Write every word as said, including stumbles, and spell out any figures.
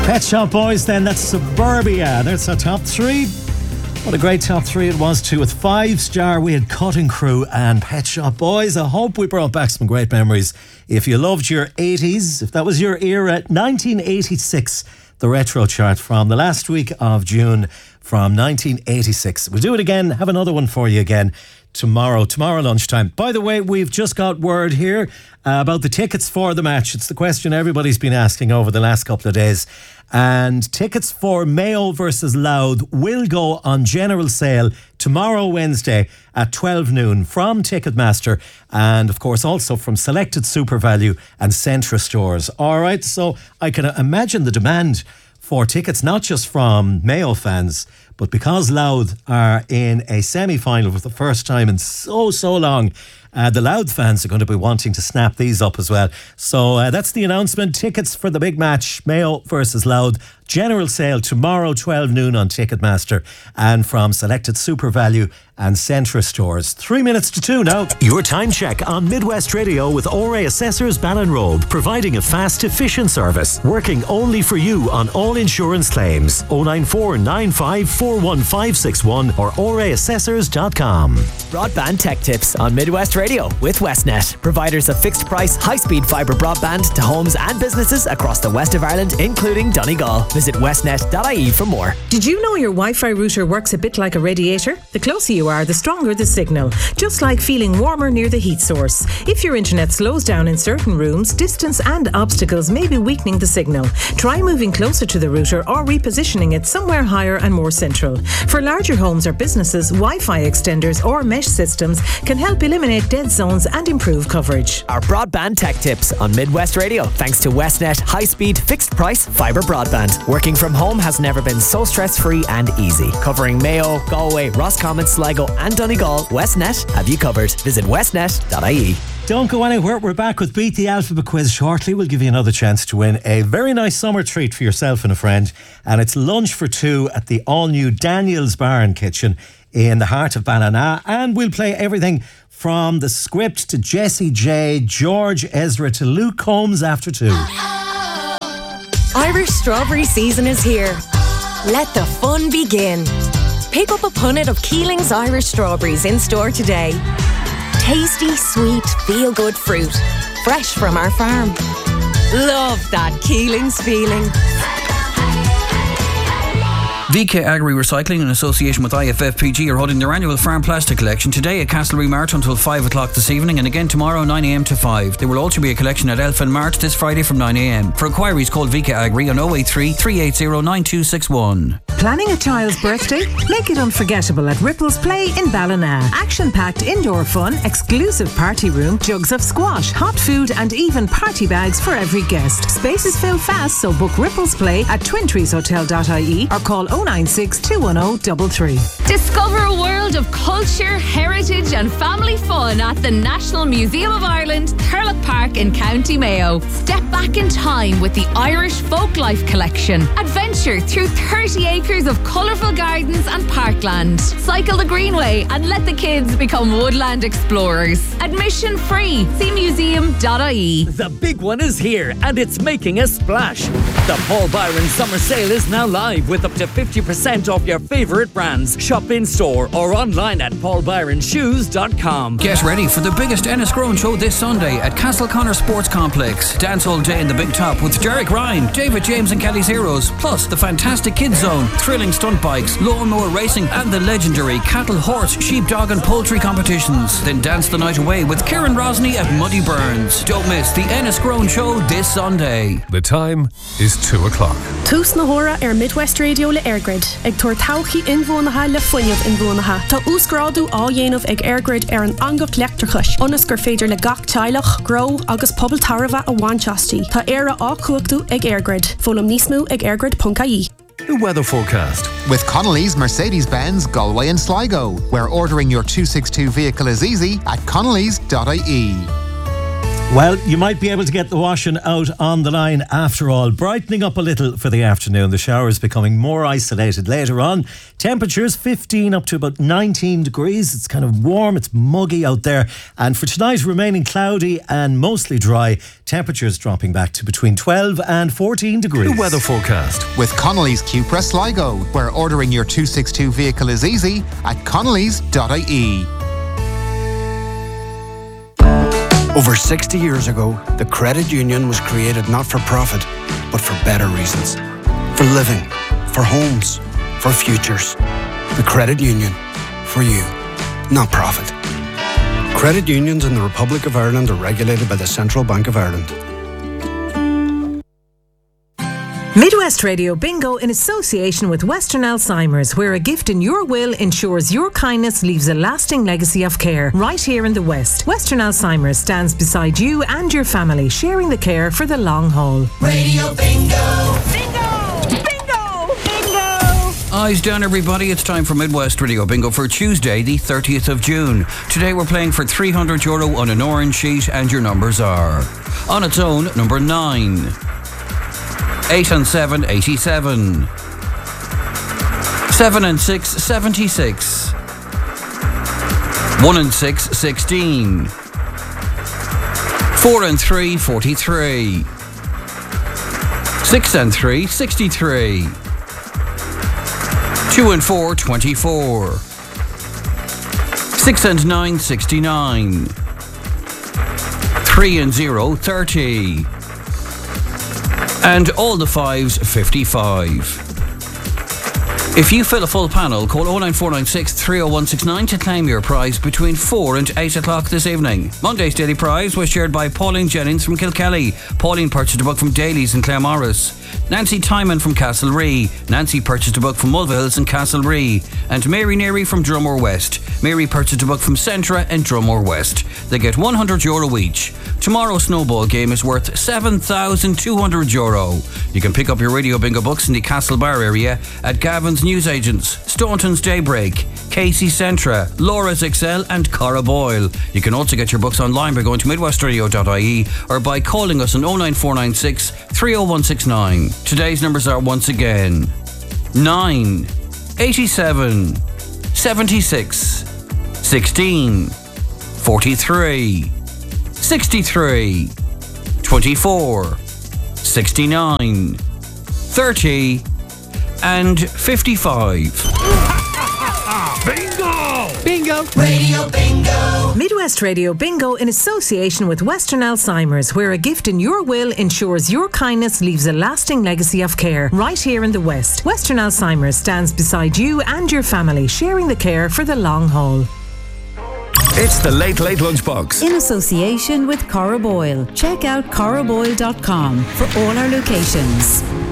Pet Shop Boys then, that's Suburbia. That's our top three. What a great top three it was too. With Five Star, we had Cutting Crew and Pet Shop Boys. I hope we brought back some great memories. If you loved your eighties, if that was your era, nineteen eighty-six, the retro chart from the last week of June from nineteen eighty-six. We'll do it again, have another one for you again tomorrow, tomorrow lunchtime. By the way, we've just got word here uh, about the tickets for the match. It's the question everybody's been asking over the last couple of days. And tickets for Mayo versus Louth will go on general sale tomorrow, Wednesday at twelve noon from Ticketmaster, and of course also from selected SuperValu and Centra stores. All right, so I can imagine the demand for tickets, not just from Mayo fans, but because Louth are in a semi-final for the first time in so, so long, uh, the Louth fans are going to be wanting to snap these up as well. So uh, that's the announcement. Tickets for the big match, Mayo versus Louth. General sale tomorrow, twelve noon on Ticketmaster and from selected SuperValu and Centra stores. Three minutes to two now. Your time check on Midwest Radio with O R A Assessors Ballinrobe, providing a fast, efficient service, working only for you on all insurance claims. oh nine four nine five four one five six one or O R A assessors dot com. Broadband tech tips on Midwest Radio with Westnet, providers of fixed price, high-speed fibre broadband to homes and businesses across the west of Ireland, including Donegal. Visit westnet dot I E for more. Did you know your Wi-Fi router works a bit like a radiator? The closer you are, the stronger the signal. Just like feeling warmer near the heat source. If your internet slows down in certain rooms, distance and obstacles may be weakening the signal. Try moving closer to the router or repositioning it somewhere higher and more central. For larger homes or businesses, Wi-Fi extenders or mesh systems can help eliminate dead zones and improve coverage. Our broadband tech tips on Midwest Radio, thanks to Westnet high-speed fixed price fibre broadband. Working from home has never been so stress-free and easy. Covering Mayo, Galway, Roscommon, Sligo and Donegal, Westnet have you covered. Visit westnet dot I E. Don't go anywhere. We're back with Beat the Alphabet Quiz shortly. We'll give you another chance to win a very nice summer treat for yourself and a friend. And it's lunch for two at the all-new Daniel's Bar and Kitchen in the heart of Ballina. And we'll play everything from the script to Jessie J, George Ezra to Luke Combs after two. Irish strawberry season is here. Let the fun begin. Pick up a punnet of Keeling's Irish strawberries in store today. Tasty, sweet, feel-good fruit. Fresh from our farm. Love that Keeling's feeling. V K Agri Recycling, in association with I F F P G, are holding their annual farm plastic collection today at Castlereagh Mart until five o'clock this evening, and again tomorrow nine a m to five. There will also be a collection at Elfin Mart this Friday from nine a m. For inquiries, call V K Agri on oh eight three, three eight zero, nine two six one. Planning a child's birthday? Make it unforgettable at Ripples Play in Ballina. Action-packed indoor fun, exclusive party room, jugs of squash, hot food and even party bags for every guest. Spaces fill fast, so book Ripples Play at twin trees hotel dot I E or call oh nine six, two one oh, three three. Discover a world of culture, heritage and family fun at the National Museum of Ireland, Thurlock Park in County Mayo. Step back in time with the Irish Folklife Collection. Adventure through thirty acres of colourful gardens and parkland. Cycle the Greenway and let the kids become woodland explorers. Admission free. See museum dot I E. The big one is here and it's making a splash. The Paul Byron Summer Sale is now live with up to fifty percent off your favourite brands. Shop in store or online at paul byron shoes dot com. Get ready for the biggest Enniscrone show this Sunday at Castleconnor Sports Complex. Dance all day in the Big Top with Derek Ryan, David James and Kelly's Heroes, plus the fantastic Kids Zone, thrilling stunt bikes, lawnmower racing and the legendary cattle, horse, sheep, dog and poultry competitions. Then dance the night away with Kieran Rosny at Muddy Burns. Don't miss the Enniscrone show this Sunday. The time is two o'clock. Tús na hora ar Midwest Radio le Airgrid. Ag tuair tauchaí inbhuanaithe le foiinmh inbhuanaithe. Tá úscráidú á dhéanamh ag Airgrid ar an angach leachtarchais. Ionas gur féidir le gach teilech, grow agus pobal tarbha a bhainteastí. Tá éire á cuachtú ag Airgrid. Fólam níos mú ag airgrid dot I E. The weather forecast. With Connolly's Mercedes-Benz Galway and Sligo, where ordering your two sixty-two vehicle is easy at connellys dot I E. Well, you might be able to get the washing out on the line after all. Brightening up a little for the afternoon. The showers becoming more isolated later on. Temperatures fifteen up to about nineteen degrees. It's kind of warm, it's muggy out there. And for tonight, remaining cloudy and mostly dry. Temperatures dropping back to between twelve and fourteen degrees. The weather forecast with Connolly's Cupra Sligo, where ordering your two sixty-two vehicle is easy at connellys dot I E. Over sixty years ago, the credit union was created not for profit, but for better reasons. For living, for homes, for futures. The credit union, for you, not profit. Credit unions in the Republic of Ireland are regulated by the Central Bank of Ireland. Midwest Radio Bingo in association with Western Alzheimer's, where a gift in your will ensures your kindness leaves a lasting legacy of care right here in the West. Western Alzheimer's stands beside you and your family, sharing the care for the long haul. Radio Bingo! Bingo! Bingo! Bingo! Eyes down, everybody. It's time for Midwest Radio Bingo for Tuesday, the thirtieth of June. Today we're playing for three hundred euro on an orange sheet, and your numbers are: on its own, number nine. Eight and seven, eighty-seven. Seven and six, seventy-six. One and six, sixteen. Four and three, forty-three. Six and three, sixty-three. Two and four, twenty-four. Six and nine, sixty-nine. Three and zero, thirty. And all the fives, fifty-five. If you fill a full panel, call oh nine four nine six, three oh one six nine to claim your prize between four and eight o'clock this evening. Monday's daily prize was shared by Pauline Jennings from Kilkelly. Pauline purchased a book from Daly's in Claremorris. Nancy Timon from Castlerea. Nancy purchased a book from Mulvihills in Castlerea. And Mary Neary from Drumore West. Mary purchased a book from Centra and Drumore West. They get one hundred euro each. Tomorrow's snowball game is worth seven thousand two hundred euro. You can pick up your Radio Bingo books in the Castlebar area at Gavin's Newsagents, Staunton's Daybreak, Casey Centra, Laura's Excel and Cara Boyle. You can also get your books online by going to midwest radio dot I E or by calling us on oh nine four nine six, three oh one six nine. Today's numbers are once again nine, eighty-seven, seventy-six, sixteen, forty-three, sixty-three, twenty-four, sixty-nine, thirty and fifty-five. Bingo! Bingo! Radio Bingo! Midwest Radio Bingo in association with Western Alzheimer's, where a gift in your will ensures your kindness leaves a lasting legacy of care right here in the West. Western Alzheimer's stands beside you and your family, sharing the care for the long haul. It's the Late Late Lunchbox. In association with Cara Boyle. Check out cara boyle dot com for all our locations.